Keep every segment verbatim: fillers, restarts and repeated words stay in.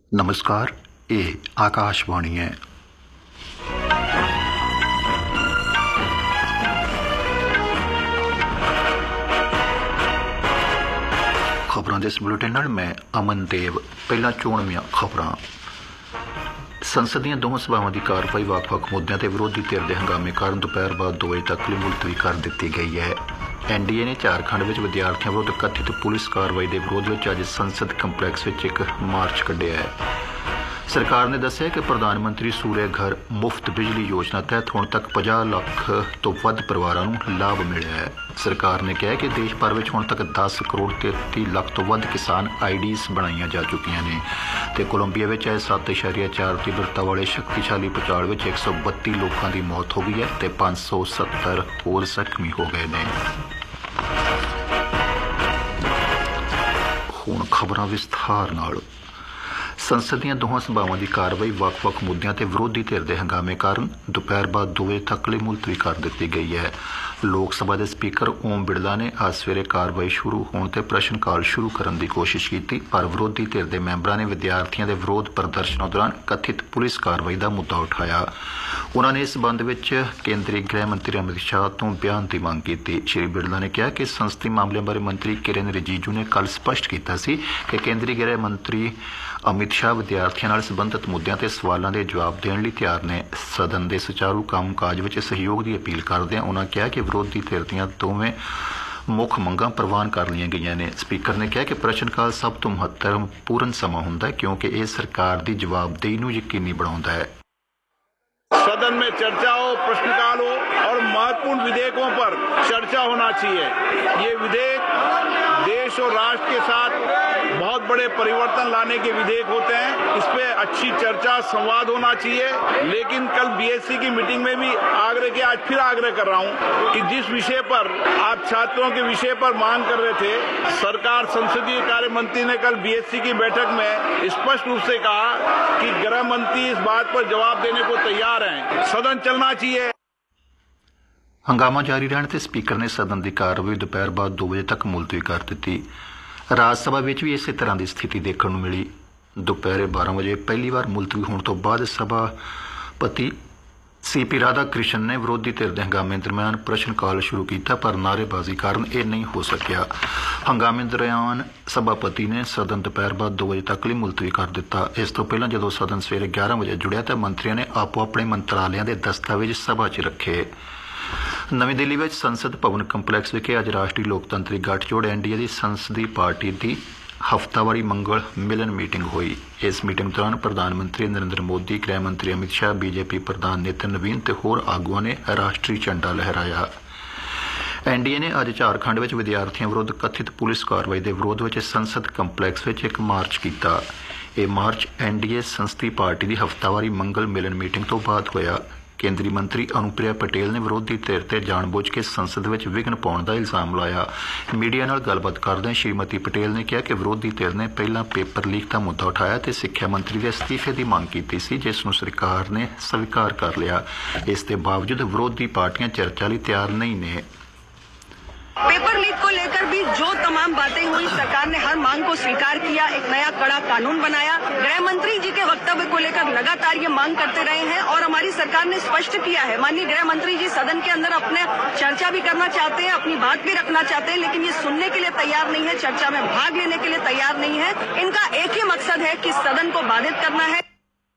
नमस्कार, ये आकाशवाणी है। खबरों के इस बुलेटिन नाल मैं अमन देव। पहला चोणवीं खबरां। संसद ਦੀਆਂ ਦੋਵਾਂ ਸਭਾਵਾਂ ਦੀ ਕਾਰਵਾਈ ਵੱਖ-ਵੱਖ ਮੁੱਦਿਆਂ ਤੇ ਵਿਰੋਧੀ ਧਿਰ ਦੇ ਹੰਗਾਮੇ ਕਾਰਨ ਦੁਪਹਿਰ ਬਾਅਦ ਦੋ ਵਜੇ ਤੱਕ ਲਈ ਮੁਲਤਵੀ ਕਰ ਦਿੱਤੀ ਗਈ ਹੈ। ਐਨ ਡੀ ਏ ਨੇ ਝਾਰਖੰਡ ਵਿੱਚ ਵਿਦਿਆਰਥੀਆਂ ਵਿਰੁੱਧ ਕਥਿਤ ਪੁਲਿਸ ਕਾਰਵਾਈ ਦੇ ਵਿਰੋਧ ਵਿੱਚ ਅੱਜ ਸੰਸਦ ਕੰਪਲੈਕਸ ਵਿੱਚ ਇੱਕ ਮਾਰਚ ਕੱਢਿਆ ਹੈ। सरकार ने दस्सिया कि प्रधानमंत्री सूर्य घर मुफ्त बिजली योजना तहत हुण तक पचास लाख तो वध परिवारां नूं लाभ मिलिया है। सरकार ने कहा कि देश भर में हुण तक दस करोड़ तेती लाख तो वध किसान आई डीज बनाईयां जा चुकियां ने ते कोलंबिया विच सत्त इशारिया चार तीव्रता वाले शक्तिशाली भूचाल विच एक सौ बत्ती लोगों की मौत हो गई है ते पांच सौ सत्तर होर जख्मी हो गए ने। हुण खबरां विस्तार नाल। संसद ਦੀਆਂ ਦੋਹਾਂ ਸਭਾਵਾਂ ਦੀ ਕਾਰਵਾਈ ਵੱਖ-ਵੱਖ ਮੁੱਦਿਆਂ ਤੇ ਵਿਰੋਧੀ ਧਿਰ ਦੇ ਹੰਗਾਮੇ ਕਾਰਨ ਦੁਪਹਿਰ ਬਾਅਦ ਦੋ ਵਜੇ ਤੱਕ ਲਈ ਮੁਲਤਵੀ ਕਰ ਦਿੱਤੀ ਗਈ ਹੈ। ਲੋਕ ਸਭਾ ਦੇ ਸਪੀਕਰ ਓਮ ਬਿਰਲਾ ਨੇ ਅੱਜ ਸਵੇਰੇ ਕਾਰਵਾਈ ਸ਼ੁਰੂ ਹੋਣ ਤੇ ਪ੍ਰਸ਼ਨ ਕਾਲ ਸ਼ੁਰੂ ਕਰਨ ਦੀ ਕੋਸ਼ਿਸ਼ ਕੀਤੀ, ਪਰ ਵਿਰੋਧੀ ਧਿਰ ਦੇ ਮੈਂਬਰਾਂ ਨੇ ਵਿਦਿਆਰਥੀਆਂ ਦੇ ਵਿਰੋਧ ਪ੍ਰਦਰਸ਼ਨਾਂ ਦੌਰਾਨ ਕਥਿਤ ਪੁਲਿਸ ਕਾਰਵਾਈ ਦਾ ਮੁੱਦਾ ਉਠਾਇਆ। ਉਹਨਾਂ ਨੇ ਇਸ ਸੰਬੰਧ ਵਿੱਚ ਕੇਂਦਰੀ ਗ੍ਰਹਿ ਮੰਤਰੀ ਅਮਿਤ ਸ਼ਾਹ ਤੋਂ ਬਿਆਨ ਦੀ ਮੰਗ ਕੀਤੀ। ਸ਼੍ਰੀ ਬਿਰਲਾ ਨੇ ਕਿਹਾ ਕਿ ਸੰਸਦੀ ਮਾਮਲਿਆਂ ਬਾਰੇ ਮੰਤਰੀ ਕਿਰਨ ਰਿਜੀਜੂ ਨੇ ਕੱਲ੍ਹ ਸਪਸ਼ਟ ਕੀਤਾ ਸੀ ਕਿ ਕੇਂਦਰੀ ਗ੍ਰਹਿ ਮੰਤਰੀ ਅਮਿਤ ਸ਼ਾਹ ਵਿਦਿਆਰਥੀਆਂ ਨਾਲ ਸੰਬੰਧਿਤ ਮੁੱਦਿਆਂ ਤੇ ਸਵਾਲਾਂ ਦੇ ਜਵਾਬ ਦੇਣ ਲਈ ਤਿਆਰ ਨੇ। ਸਦਨ ਦੇ ਸੁਚਾਰੂ ਕੰਮਕਾਜ ਵਿੱਚ ਸਹਿਯੋਗ ਦੀ ਅਪੀਲ ਕਰਦਿਆਂ ਉਹਨਾਂ ਕਿਹਾ ਕਿ ਵਿਰੋਧੀ ਧਿਰ ਦੀਆਂ ਦੋਵੇਂ ਮੁੱਖ ਮੰਗਾਂ ਪ੍ਰਵਾਨ ਕਰ ਲਈਆਂ ਗਈਆਂ ਨੇ। ਸਪੀਕਰ ਨੇ ਕਿਹਾ ਕਿ ਪ੍ਰਸ਼ਨ ਕਾਲ ਸਭ ਤੋਂ ਮਹੱਤਵਪੂਰਨ ਸਮਾਂ ਹੁੰਦਾ ਹੈ ਕਿਉਂਕਿ ਇਹ ਸਰਕਾਰ ਦੀ ਜਵਾਬਦੇਹੀ ਨੂੰ ਯਕੀਨੀ ਬਣਾਉਂਦਾ ਹੈ। सदन में चर्चा हो, प्रश्नकाल हो और महत्वपूर्ण विधेयकों पर चर्चा होना चाहिए। ये विधेयक देश और राष्ट्र के साथ बहुत बड़े परिवर्तन लाने के विधेयक होते हैं। इस पे अच्छी चर्चा संवाद होना चाहिए। लेकिन कल बी एस सी की मीटिंग में भी आग्रह किया, आज फिर आग्रह कर रहा हूं कि जिस विषय पर आप छात्रों के विषय पर मांग कर रहे थे, सरकार संसदीय कार्य मंत्री ने कल बी एस सी की बैठक में स्पष्ट रूप से कहा कि गृह मंत्री इस बात पर जवाब देने को तैयार हैं। सदन चलना चाहिए। हंगामा जारी रहने ते स्पीकर ने सदन की कार्रवाई दोपहर बाद दो बजे तक मुलतवी कर दी। राज सभा में भी इस तरह की स्थिति देखने को मिली। दोपहर बारह बजे पहली बार मुलतवी होने तो बाद सभापति सी पी राधा कृष्ण ने विरोधी धिर के हंगामे दरम्यान प्रश्न काल शुरू किया, पर नारेबाजी कारण यह नहीं हो सकिया। हंगामे दौरान सभापति ने सदन दोपहर बाद दो बजे तक लिए मुलतवी कर दिता। इस तो पहला जो सदन सवेरे ग्यारह बजे जुड़िया तो मंत्रियों ने आपो अपने मंत्रालयों के दस्तावेज सभा च रखे। नवी दिल्ली में संसद भवन कंपलैक्स विखे अज राष्ट्रीय लोकतंत्री गठजोड़ एन डी ए की संसदी पार्टी की हफ्तावारी मंगल मिलन मीटिंग हुई। इस मीटिंग दौरान प्रधानमंत्री नरेंद्र मोदी, गृह मंत्री अमित शाह, बीजेपी प्रधान नितिन नवीन ते होर आगुआं ने राष्ट्रीय झंडा लहराया। एन डी ए ने अज झारखंड में विद्यार्थियों विरुद्ध कथित पुलिस कार्रवाई के विरोध में संसद कंपलैक्स में एक मार्च किया। यह मार्च एन डी ए संसदी पार्टी की हफ्तावारी मंगल मिलन मीटिंग तो बाद होया। केंद्रीय मंत्री अनुप्रिया पटेल ने विरोधी धिर ते जानबूझ के संसद में विघन पाने का इल्जाम लाया। मीडिया नाल गलबात करदे श्रीमती पटेल ने कहा कि विरोधी धिर ने पहला पेपर लीक का मुद्दा उठाया तो सिक्ख्या मंत्री के अस्तीफे की मांग की सी, जिसनूं सरकार ने स्वीकार कर लिया। इसके बावजूद विरोधी पार्टियां चर्चा लई तैयार नहीं ने। पेपर लीक को लेकर भी जो तमाम बातें हुई, सरकार ने हर मांग को स्वीकार किया, एक नया कड़ा कानून बनाया। गृह मंत्री जी के वक्तव्य को लेकर लगातार ये मांग करते रहे हैं और हमारी सरकार ने स्पष्ट किया है। माननीय गृह मंत्री जी सदन के अंदर अपने चर्चा भी करना चाहते हैं, अपनी बात भी रखना चाहते हैं, लेकिन ये सुनने के लिए तैयार नहीं है, चर्चा में भाग लेने के लिए तैयार नहीं है। इनका एक ही मकसद है कि सदन को बाधित करना है।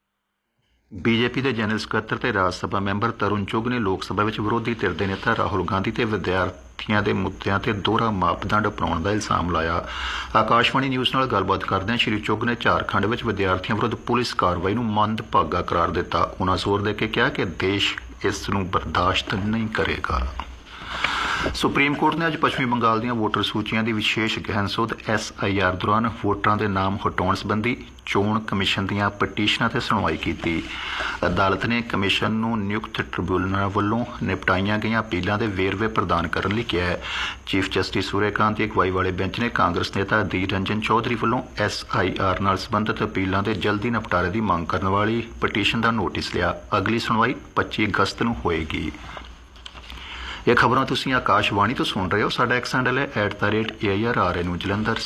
बीजेपी के जनरल सकत्तर ते राज सभा मैंबर तरुण चुग ने लोक सभा में विरोधी धिर के नेता राहुल गांधी ते विद्यार्थियों के मुद्दों ते दोहरा मापदंड अपनाने का इल्जाम लाया। आकाशवाणी न्यूज़ नाल गलबात करदे श्री चुग ने झारखंड में विद्यार्थियों विरुद्ध पुलिस कार्रवाई नूं मंदभागा करार दिता। उन्होंने जोर दे के कहा कि देश इस नूं बर्दाश्त नहीं करेगा। सुप्रीम कोर्ट ने अज पश्चिमी बंगाल ਦੀਆਂ वोटर सूचियां की विशेष गहन सोध एस आई आर दौरान वोटरां के नाम हटाउण संबंधी चोण कमिशन ਦੀਆਂ पटीशनां ते सुनवाई की। अदालत ने कमिशन नूं नियुक्त ट्रिब्यूनल ਵੱਲੋਂ निपटाईਆਂ गईਆਂ अपीलों के वेरवे प्रदान करने ਲਈ किया है। चीफ जस्टिस सूर्यकांत की अगवाई वाले बेंच ने कांग्रेस नेता अधीर रंजन चौधरी ਵੱਲੋਂ एस आई आर नाल संबंधित अपीलों के जल्दी निपटारे की मांग करने वाली पटीशन का नोटिस लिया। अगली सुनवाई पच्ची अगस्त नूं होएगी। ये खबरों तुसीं आकाशवाणी तो सुन रहे हो। साडा एक्स हैंडल है at the rate A I R R A news Jalandhar.